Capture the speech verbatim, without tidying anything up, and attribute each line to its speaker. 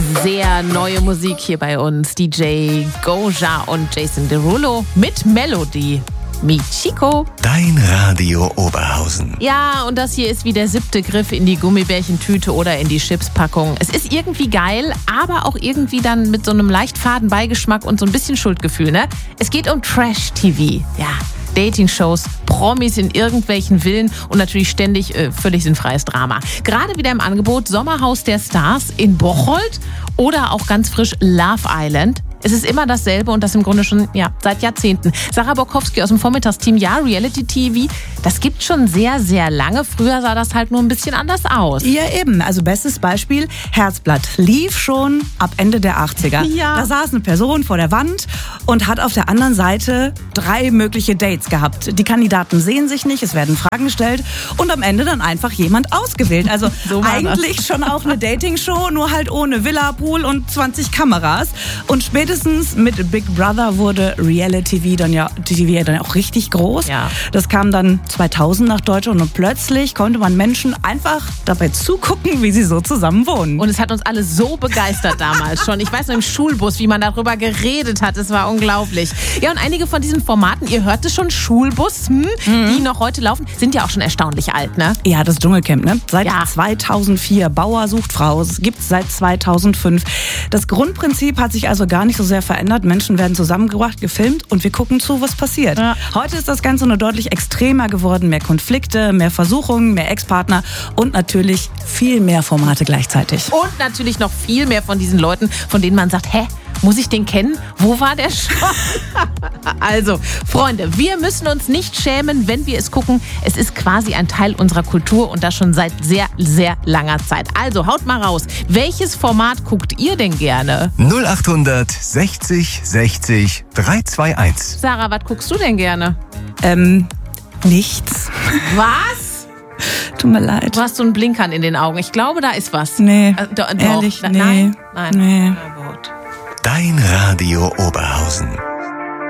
Speaker 1: Sehr neue Musik hier bei uns. D J Goja und Jason Derulo mit Melody. Michiko.
Speaker 2: Dein Radio Oberhausen.
Speaker 1: Ja, und das hier ist wie der siebte Griff in die Gummibärchentüte oder in die Chipspackung. Es ist irgendwie geil, aber auch irgendwie dann mit so einem leicht faden Beigeschmack und so ein bisschen Schuldgefühl, ne? Es geht um Trash-T V. Ja, Dating-Shows, Promis in irgendwelchen Villen und natürlich ständig äh, völlig sinnfreies Drama. Gerade wieder im Angebot Sommerhaus der Stars in Bocholt oder auch ganz frisch Love Island. Es ist immer dasselbe und das im Grunde schon ja, seit Jahrzehnten. Sarah Borkowski aus dem Vormittagsteam, ja, Reality-T V, das gibt schon sehr, sehr lange. Früher sah das halt nur ein bisschen anders aus.
Speaker 3: Ja, eben. Also bestes Beispiel, Herzblatt lief schon ab Ende der achtziger.
Speaker 1: Ja.
Speaker 3: Da saß eine Person vor der Wand und hat auf der anderen Seite drei mögliche Dates gehabt. Die Kandidaten sehen sich nicht, es werden Fragen gestellt und am Ende dann einfach jemand ausgewählt. Also
Speaker 1: So war
Speaker 3: eigentlich
Speaker 1: das.
Speaker 3: schon auch eine Dating-Show, nur halt ohne Villa, Pool und zwanzig Kameras. Und spätestens mit Big Brother wurde Reality-T V dann ja, T V dann auch richtig groß.
Speaker 1: Ja.
Speaker 3: Das kam dann zweitausend nach Deutschland und plötzlich konnte man Menschen einfach dabei zugucken, wie sie so zusammen wohnen.
Speaker 1: Und es hat uns alle so begeistert damals schon. Ich weiß noch im Schulbus, wie man darüber geredet hat. Es war unglaublich. Ja, und einige von diesen Formaten, ihr hört es schon, Schulbus, hm, mhm. die noch heute laufen, sind ja auch schon erstaunlich alt, ne?
Speaker 3: Ja, das Dschungelcamp, ne? Seit
Speaker 1: Ja.
Speaker 3: zweitausendvier. Bauer sucht Frau. Es gibt's seit zweitausendfünf. Das Grundprinzip hat sich also gar nicht so sehr verändert. Menschen werden zusammengebracht, gefilmt und wir gucken zu, was passiert.
Speaker 1: Ja.
Speaker 3: Heute ist das Ganze nur deutlich extremer geworden. Mehr Konflikte, mehr Versuchungen, mehr Ex-Partner und natürlich viel mehr Formate gleichzeitig.
Speaker 1: Und natürlich noch viel mehr von diesen Leuten, von denen man sagt, hä, muss ich den kennen? Wo war der schon? Also, Freunde, wir müssen uns nicht schämen, wenn wir es gucken. Es ist quasi ein Teil unserer Kultur und das schon seit sehr, sehr langer Zeit. Also, haut mal raus. Welches Format guckt ihr denn gerne?
Speaker 2: null acht sechzig sechzig drei zwei eins.
Speaker 1: Sarah, was guckst du denn gerne?
Speaker 3: Ähm, nichts.
Speaker 1: Was?
Speaker 3: Tut mir leid.
Speaker 1: Du hast so einen Blinkern in den Augen. Ich glaube, da ist was.
Speaker 3: Nee,
Speaker 1: Äh, do- doch.
Speaker 3: ehrlich,
Speaker 1: Na-
Speaker 3: nee.
Speaker 1: Nein? Nein.
Speaker 3: Nee.
Speaker 1: Na gut.
Speaker 2: Dein Radio Oberhausen.